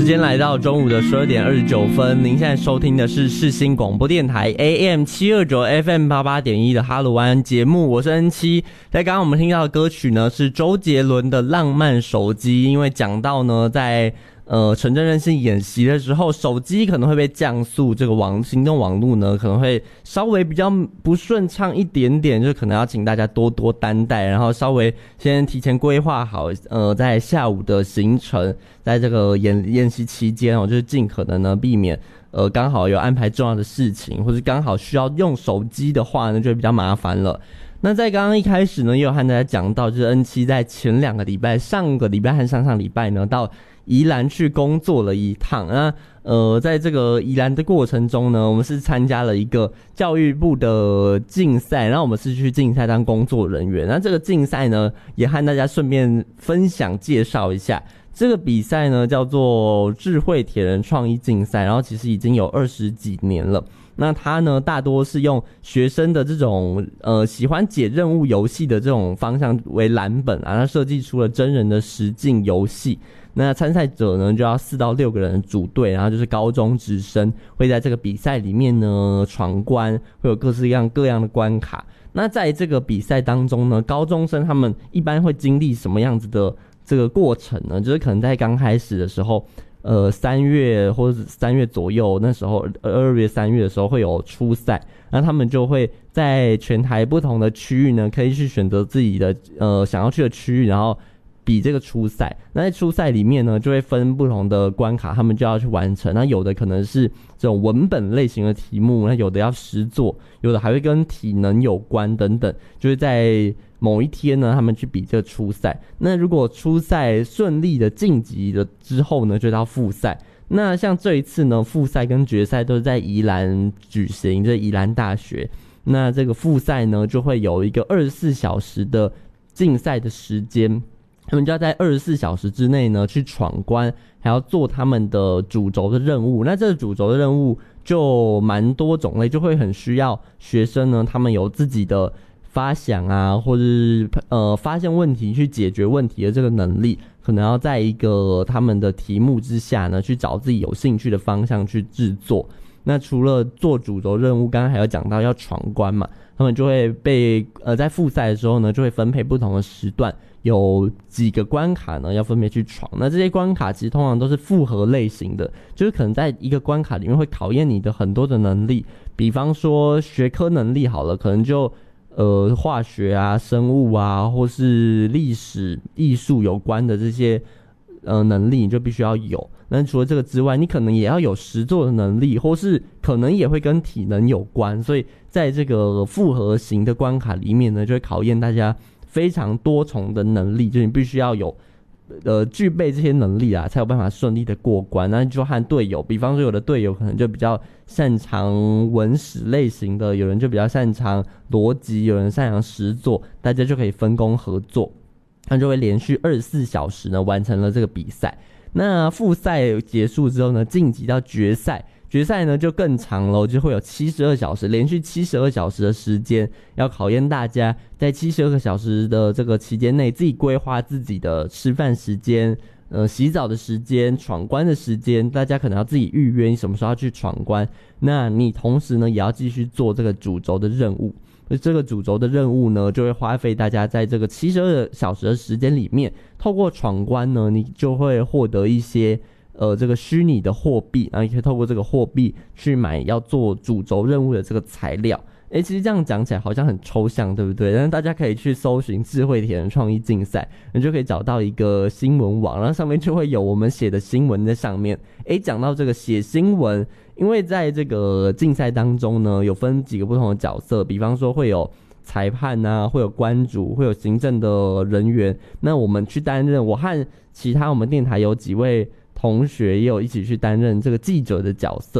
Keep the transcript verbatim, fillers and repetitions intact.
时间来到中午的十二点二十九分，您现在收听的是世新广播电台 A M 七二九 F M 八八点一的哈鲁湾节目，我是 N 七。在刚刚我们听到的歌曲呢是周杰伦的《浪漫手机》，因为讲到呢在呃，城镇韧性演习的时候，手机可能会被降速，这个网行动网路呢可能会稍微比较不顺畅一点点，就可能要请大家多多担待，然后稍微先提前规划好，呃，在下午的行程，在这个演演习期间哦，就是尽可能呢避免呃刚好有安排重要的事情，或是刚好需要用手机的话呢，就会比较麻烦了。那在刚刚一开始呢，也有和大家讲到，就是 N 七 在前两个礼拜，上个礼拜和上上礼拜呢，到宜兰去工作了一趟。那呃，在这个宜兰的过程中呢，我们是参加了一个教育部的竞赛，然后我们是去竞赛当工作人员。那这个竞赛呢，也和大家顺便分享介绍一下。这个比赛呢叫做智慧铁人创意竞赛，然后其实已经有二十几年了。那它呢大多是用学生的这种呃喜欢解任务游戏的这种方向为蓝本啊，它设计出了真人的实境游戏。那参赛者呢就要四到六个人组队，然后就是高中职生会在这个比赛里面呢闯关，会有各式各样各样的关卡。那在这个比赛当中呢，高中生他们一般会经历什么样子的这个过程呢？就是可能在刚开始的时候，呃，三月或者三月左右，那时候二月、三月的时候会有初赛，那他们就会在全台不同的区域呢，可以去选择自己的呃想要去的区域，然后比这个初赛。那在初赛里面呢，就会分不同的关卡，他们就要去完成。那有的可能是这种文本类型的题目，那有的要实作，有的还会跟体能有关等等，就是在某一天呢，他们去比这个初赛。那如果初赛顺利的晋级了之后呢，就到复赛。那像这一次呢，复赛跟决赛都是在宜兰举行，就是宜兰大学。那这个复赛呢，就会有一个二十四小时的竞赛的时间，他们就要在二十四小时之内呢去闯关，还要做他们的主轴的任务。那这个主轴的任务就蛮多种类，就会很需要学生呢，他们有自己的发想啊，或者是呃发现问题去解决问题的这个能力，可能要在一个他们的题目之下呢，去找自己有兴趣的方向去制作。那除了做主轴任务，刚刚还有讲到要闯关嘛，他们就会被呃在复赛的时候呢，就会分配不同的时段，有几个关卡呢要分别去闯。那这些关卡其实通常都是复合类型的，就是可能在一个关卡里面会考验你的很多的能力，比方说学科能力好了，可能就呃化学啊、生物啊，或是历史、艺术有关的这些呃能力，你就必须要有。那除了这个之外，你可能也要有实作的能力，或是可能也会跟体能有关。所以在这个复合型的关卡里面呢，就会考验大家非常多重的能力，就是你必须要有呃具备这些能力啊，才有办法顺利的过关。那就和队友，比方说有的队友可能就比较擅长文史类型的，有人就比较擅长逻辑，有人擅长实作，大家就可以分工合作，他就会连续二十四小时呢完成了这个比赛。那复赛结束之后呢，晋级到决赛，决赛呢就更长了，就会有七十二小时，连续七十二小时的时间，要考验大家在七十二个小时的这个期间内，自己规划自己的吃饭时间、呃洗澡的时间、闯关的时间，大家可能要自己预约你什么时候要去闯关。那你同时呢，也要继续做这个主轴的任务。这个主轴的任务呢，就会花费大家在这个七十二小时的时间里面，透过闯关呢，你就会获得一些呃这个虚拟的货币，然后你可以透过这个货币去买要做主轴任务的这个材料。诶，其实这样讲起来好像很抽象，对不对？但是大家可以去搜寻智慧铁人创意竞赛，你就可以找到一个新闻网，然后上面就会有我们写的新闻在上面。诶，讲到这个写新闻，因为在这个竞赛当中呢，有分几个不同的角色，比方说会有裁判啊，会有关主，会有行政的人员。那我们去担任，我和其他我们电台有几位同学也有一起去担任这个记者的角色。